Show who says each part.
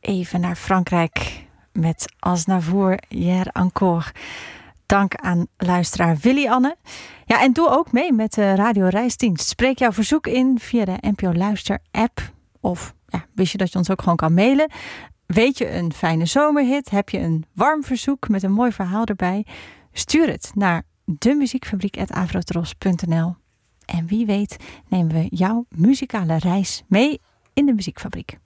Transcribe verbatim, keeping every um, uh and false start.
Speaker 1: even naar Frankrijk met Aznavour, Hier encore. Dank aan luisteraar Willy-Anne. Ja, en doe ook mee met de Radio Reisdienst. Spreek jouw verzoek in via de N P O Luister app. Of ja, wist je dat je ons ook gewoon kan mailen? Weet je een fijne zomerhit? Heb je een warm verzoek met een mooi verhaal erbij? Stuur het naar de muziekfabriek at avrotros punt n l. En wie weet nemen we jouw muzikale reis mee in de Muziekfabriek.